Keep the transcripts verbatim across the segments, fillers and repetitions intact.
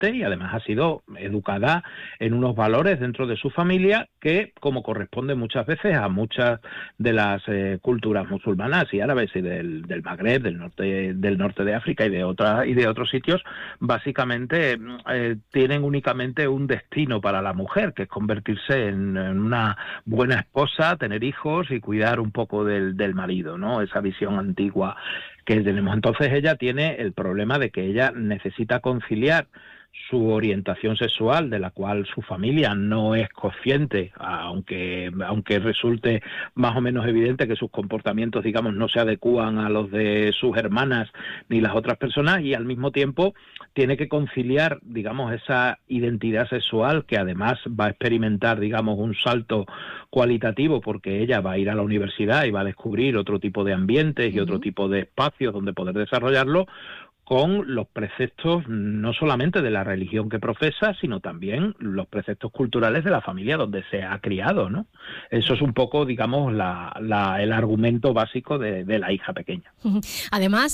fuerte y además ha sido educada en unos valores dentro de su familia que, como corresponde muchas veces a muchas de las eh, culturas musulmanas y árabes y del, del Magreb, del norte, del norte de África y de otras y de otros sitios, básicamente eh, tienen únicamente un destino para la mujer, que es convertirse en, en una buena esposa, tener hijos y cuidar un poco del, del marido, ¿no? Esa visión antigua que tenemos. Entonces ella tiene el problema de que ella necesita conciliar su orientación sexual, de la cual su familia no es consciente, aunque aunque resulte más o menos evidente que sus comportamientos, digamos, no se adecúan a los de sus hermanas ni las otras personas, y al mismo tiempo tiene que conciliar, digamos, esa identidad sexual que además va a experimentar, digamos, un salto cualitativo, porque ella va a ir a la universidad y va a descubrir otro tipo de ambientes y Uh-huh. otro tipo de espacios donde poder desarrollarlo, con los preceptos no solamente de la religión que profesa, sino también los preceptos culturales de la familia donde se ha criado, ¿no? Eso es un poco, digamos, la, la, el argumento básico de, de la hija pequeña. Además,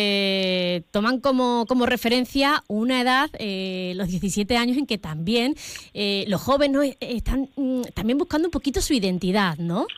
eh, toman como, como referencia una edad, eh, los diecisiete años, en que también eh, los jóvenes están mm, también buscando un poquito su identidad, ¿no?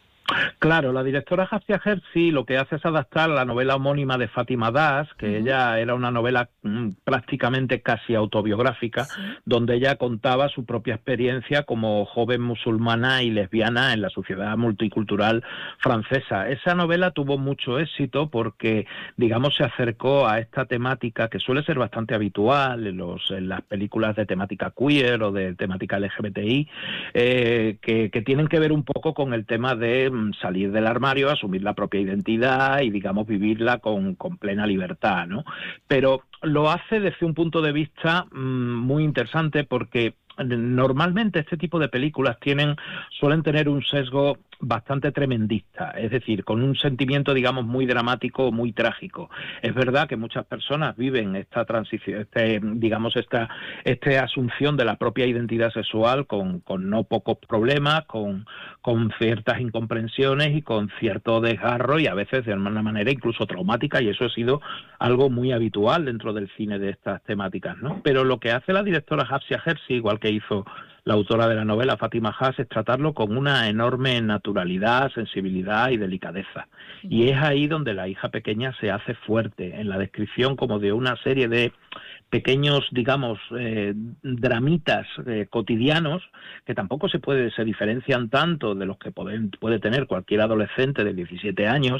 Claro, la directora Hafsia Hersi lo que hace es adaptar la novela homónima de Fátima Das, que uh-huh. ella era una novela mmm, prácticamente casi autobiográfica, sí. donde ella contaba su propia experiencia como joven musulmana y lesbiana en la sociedad multicultural francesa. Esa novela tuvo mucho éxito porque, digamos, se acercó a esta temática que suele ser bastante habitual en, los, en las películas de temática queer o de temática L G B T I, eh, que, que tienen que ver un poco con el tema de salir del armario, asumir la propia identidad y, digamos, vivirla con, con plena libertad, ¿no? Pero lo hace desde un punto de vista mmm, muy interesante, porque normalmente este tipo de películas tienen suelen tener un sesgo bastante tremendista, es decir, con un sentimiento, digamos, muy dramático, muy trágico. Es verdad que muchas personas viven esta transición, este, digamos, esta, esta asunción de la propia identidad sexual con, con no pocos problemas, con, con ciertas incomprensiones y con cierto desgarro, y a veces de una manera incluso traumática, y eso ha sido algo muy habitual dentro del cine de estas temáticas, ¿no? Pero lo que hace la directora Hafsia Hersi, igual que hizo la autora de la novela, Fátima Haas, es tratarlo con una enorme naturalidad, sensibilidad y delicadeza. Y es ahí donde la hija pequeña se hace fuerte, en la descripción como de una serie de pequeños, digamos, eh, dramitas eh, cotidianos, que tampoco se puede se diferencian tanto de los que pueden, puede tener cualquier adolescente de diecisiete años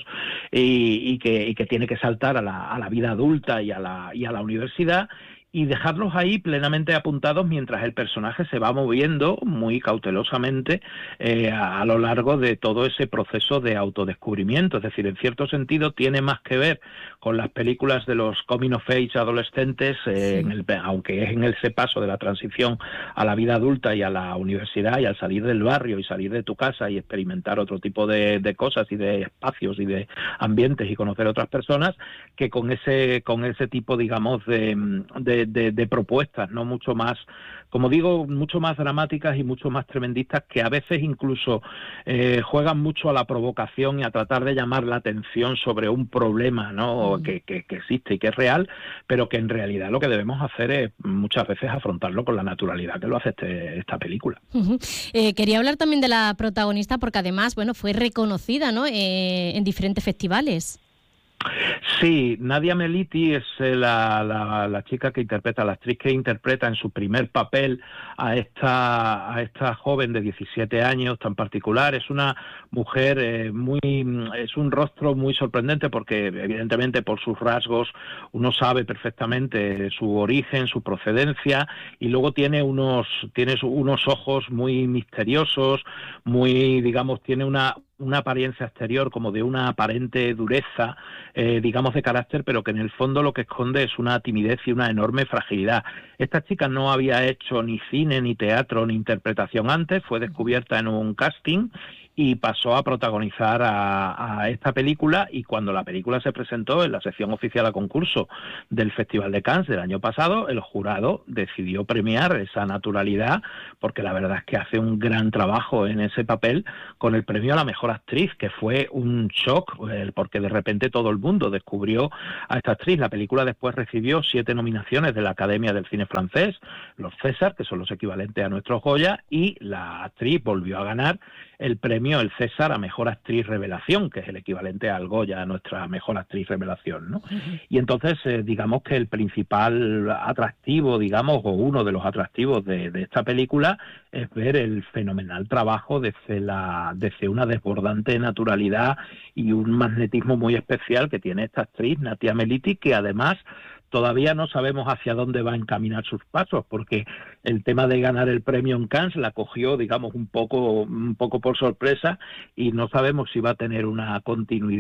y, y, que, y que tiene que saltar a la, a la vida adulta y a la, y a la universidad, y dejarlos ahí plenamente apuntados mientras el personaje se va moviendo muy cautelosamente eh, a, a lo largo de todo ese proceso de autodescubrimiento. Es decir, en cierto sentido tiene más que ver con las películas de los coming of age adolescentes, eh, sí. en el, aunque es en ese paso de la transición a la vida adulta y a la universidad, y al salir del barrio y salir de tu casa y experimentar otro tipo de, de cosas y de espacios y de ambientes y conocer otras personas, que con ese, con ese tipo, digamos, de, de De, de propuestas, no mucho más, como digo, mucho más dramáticas y mucho más tremendistas, que a veces incluso eh, juegan mucho a la provocación y a tratar de llamar la atención sobre un problema, ¿no? Mm. que, que, que existe y que es real, pero que en realidad lo que debemos hacer es muchas veces afrontarlo con la naturalidad que lo hace este, esta película. Uh-huh. Eh, quería hablar también de la protagonista, porque además, bueno, fue reconocida, ¿no? eh, en diferentes festivales. Sí, Nadia Meliti es la, la, la chica que interpreta, la actriz que interpreta en su primer papel a esta, a esta joven de diecisiete años tan particular. Es una mujer eh, muy, es un rostro muy sorprendente, porque evidentemente por sus rasgos uno sabe perfectamente su origen, su procedencia, y luego tiene unos, tiene unos ojos muy misteriosos, muy, digamos, tiene una una apariencia exterior como de una aparente dureza, eh, digamos, de carácter, pero que en el fondo lo que esconde es una timidez y una enorme fragilidad. Esta chica no había hecho ni cine, ni teatro, ni interpretación antes, fue descubierta en un casting y pasó a protagonizar a, a esta película, y cuando la película se presentó en la sección oficial a concurso del Festival de Cannes del año pasado, el jurado decidió premiar esa naturalidad, porque la verdad es que hace un gran trabajo en ese papel, con el premio a la mejor actriz, que fue un shock, porque de repente todo el mundo descubrió a esta actriz. La película después recibió siete nominaciones de la Academia del Cine Francés, los César, que son los equivalentes a nuestros Goya, y la actriz volvió a ganar el premio, el César, a Mejor Actriz Revelación, que es el equivalente al Goya, a nuestra Mejor Actriz Revelación, ¿no? Uh-huh. Y entonces, eh, digamos que el principal atractivo, digamos, o uno de los atractivos de, de esta película es ver el fenomenal trabajo desde, la, desde una desbordante naturalidad y un magnetismo muy especial que tiene esta actriz, Natia Meliti, que además todavía no sabemos hacia dónde va a encaminar sus pasos, porque el tema de ganar el premio en Cannes la cogió, digamos, un poco, un poco por sorpresa, y no sabemos si va a tener una continuidad